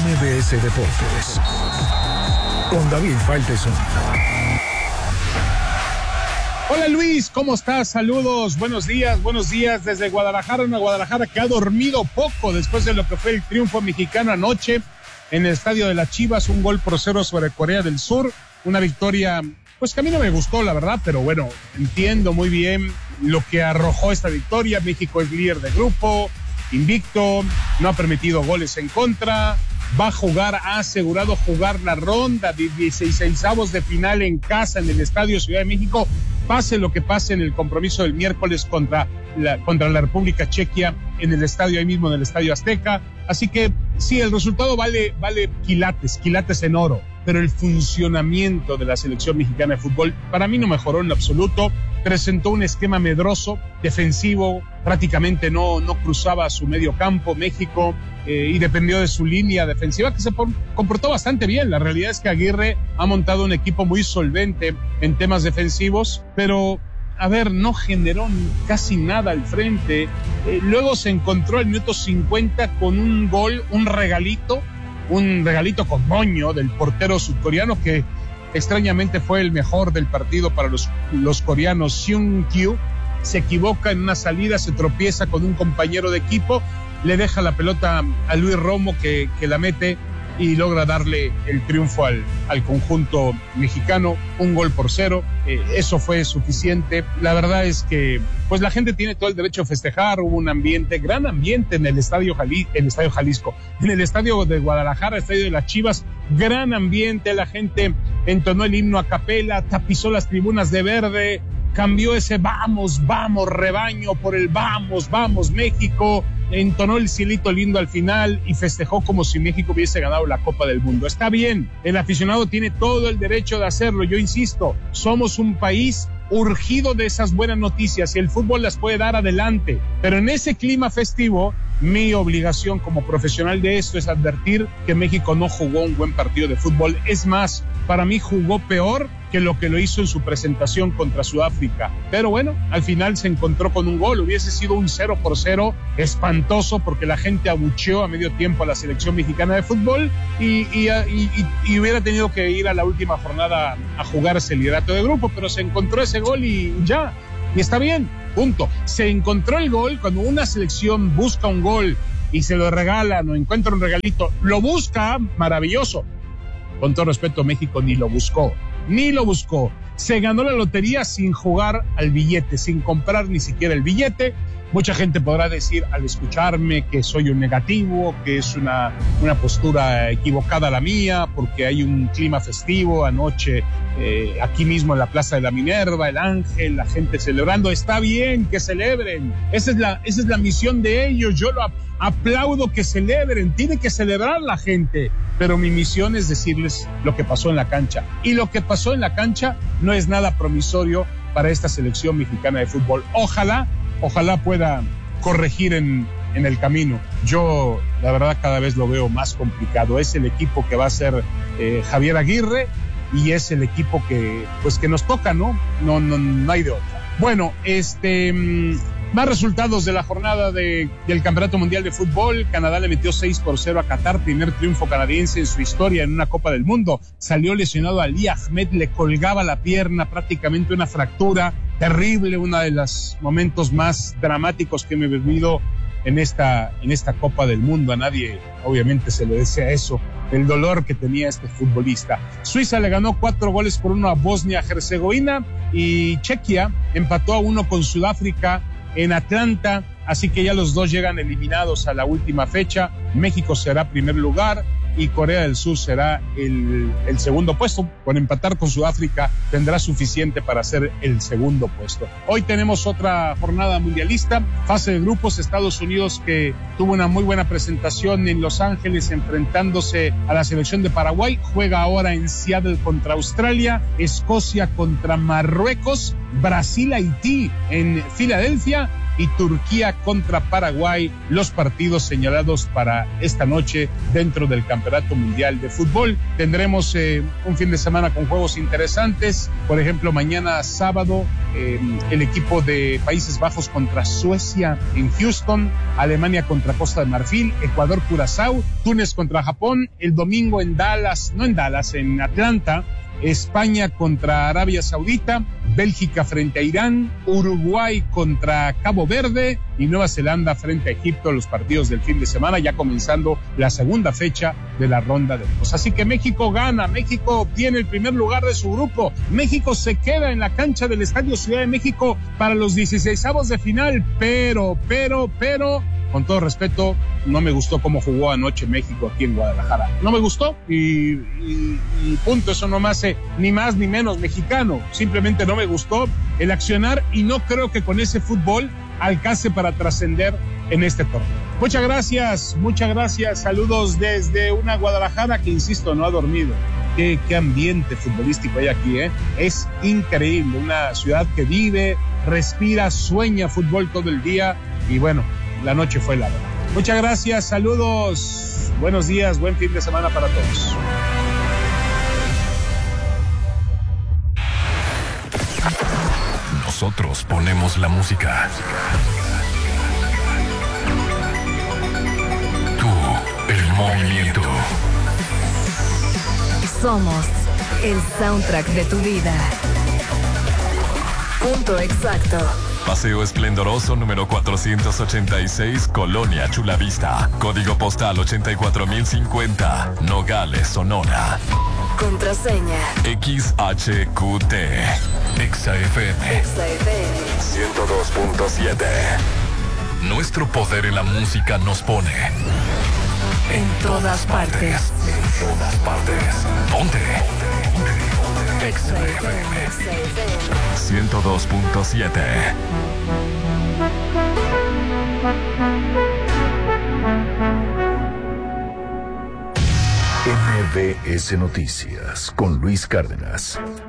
MBS Deportes con David Faitelson. Hola Luis, ¿cómo estás? Saludos, buenos días desde Guadalajara, una Guadalajara que ha dormido poco después de lo que fue el triunfo mexicano anoche en el estadio de las Chivas, 1-0 sobre Corea del Sur, una victoria pues que a mí no me gustó la verdad, pero bueno, entiendo muy bien lo que arrojó esta victoria. México es líder de grupo, invicto, no ha permitido goles en contra, ha asegurado jugar la ronda de 16avos de final en casa en el Estadio Ciudad de México, pase lo que pase en el compromiso del miércoles contra la República Chequia en el estadio, ahí mismo en el Estadio Azteca. Así que sí, el resultado vale quilates en oro, pero el funcionamiento de la selección mexicana de fútbol para mí no mejoró en lo absoluto. Presentó un esquema medroso, defensivo, prácticamente no cruzaba su medio campo México, y dependió de su línea defensiva que se comportó bastante bien. La realidad es que Aguirre ha montado un equipo muy solvente en temas defensivos, pero no generó casi nada al frente. Luego se encontró al minuto 50 con un gol, un regalito con moño del portero sudcoreano que extrañamente fue el mejor del partido para los coreanos. Seung-kyu se equivoca en una salida, se tropieza con un compañero de equipo, le deja la pelota a Luis Romo que la mete y logra darle el triunfo al conjunto mexicano, 1-0. Eso fue suficiente. La verdad es que pues la gente tiene todo el derecho a festejar. Hubo un gran ambiente en el estadio Jalisco, en el estadio de Guadalajara, estadio de las Chivas, gran ambiente. La gente entonó el himno a capela, tapizó las tribunas de verde, cambió ese vamos rebaño por el vamos México, entonó el cielito lindo al final y festejó como si México hubiese ganado la Copa del Mundo. Está bien, el aficionado tiene todo el derecho de hacerlo. Yo insisto, somos un país urgido de esas buenas noticias y el fútbol las puede dar adelante, pero en ese clima festivo, mi obligación como profesional de esto es advertir que México no jugó un buen partido de fútbol. Es más, para mí jugó peor que lo que lo hizo en su presentación contra Sudáfrica. Pero bueno, al final se encontró con un gol. Hubiese sido un 0-0 espantoso porque la gente abucheó a medio tiempo a la selección mexicana de fútbol y hubiera tenido que ir a la última jornada a jugarse el liderato de grupo, pero se encontró ese gol y ya. Y está bien, punto. Se encontró el gol. Cuando una selección busca un gol y se lo regalan o encuentra un regalito, lo busca, maravilloso. Con todo respeto, México ni lo buscó. Se ganó la lotería sin jugar al billete, sin comprar ni siquiera el billete. Mucha gente podrá decir al escucharme que soy un negativo, que es una postura equivocada la mía, porque hay un clima festivo anoche aquí mismo en la Plaza de la Minerva, el Ángel, la gente celebrando. Está bien que celebren, esa es la misión de ellos. Yo lo aplaudo que celebren, tiene que celebrar la gente, pero mi misión es decirles lo que pasó en la cancha, y lo que pasó en la cancha no es nada promisorio para esta selección mexicana de fútbol. Ojalá pueda corregir en el camino. Yo la verdad cada vez lo veo más complicado. Es el equipo que va a ser Javier Aguirre y es el equipo que nos toca, ¿no? No hay de otra. Bueno, más resultados de la jornada del Campeonato Mundial de Fútbol. Canadá le metió 6-0 a Qatar, primer triunfo canadiense en su historia en una Copa del Mundo. Salió lesionado Ali Ahmed, le colgaba la pierna, prácticamente una fractura terrible, uno de los momentos más dramáticos que me he vivido en esta Copa del Mundo. A nadie obviamente se le desea eso, el dolor que tenía este futbolista. Suiza le ganó 4-1 a Bosnia-Herzegovina y Chequia empató a 1 con Sudáfrica en Atlanta, así que ya los dos llegan eliminados a la última fecha. México será primer lugar y Corea del Sur será el segundo puesto. Con empatar con Sudáfrica tendrá suficiente para ser el segundo puesto. Hoy tenemos otra jornada mundialista, fase de grupos. Estados Unidos, que tuvo una muy buena presentación en Los Ángeles enfrentándose a la selección de Paraguay, juega ahora en Seattle contra Australia, Escocia contra Marruecos, Brasil-Haití en Filadelfia y Turquía contra Paraguay, los partidos señalados para esta noche dentro del Campeonato Mundial de Fútbol. Tendremos un fin de semana con juegos interesantes. Por ejemplo, mañana sábado el equipo de Países Bajos contra Suecia en Houston, Alemania contra Costa de Marfil, Ecuador, Curazao, Túnez contra Japón, el domingo en Atlanta, España contra Arabia Saudita, Bélgica frente a Irán, Uruguay contra Cabo Verde y Nueva Zelanda frente a Egipto, los partidos del fin de semana, ya comenzando la segunda fecha de la ronda de grupos. Así que México gana, México obtiene el primer lugar de su grupo, México se queda en la cancha del Estadio Ciudad de México para los 16avos de final, pero, con todo respeto, no me gustó cómo jugó anoche México aquí en Guadalajara. No me gustó y punto, eso no me hace ni más ni menos mexicano. Simplemente no me gustó el accionar y no creo que con ese fútbol alcance para trascender en este torneo. Muchas gracias. Saludos desde una Guadalajara que, insisto, no ha dormido. Qué ambiente futbolístico hay aquí, ¿eh? Es increíble. Una ciudad que vive, respira, sueña fútbol todo el día y bueno, la noche fue larga. Muchas gracias, saludos, buenos días, buen fin de semana para todos. Nosotros ponemos la música. Tú, el movimiento. Somos el soundtrack de tu vida. Punto exacto. Paseo Esplendoroso número 486, Colonia Chulavista. Código postal 84050, Nogales, Sonora. Contraseña XHQT. XFM 102.7. Nuestro poder en la música nos pone en todas partes. En todas partes. Ponte. XFM 102.7. MBS Noticias con Luis Cárdenas.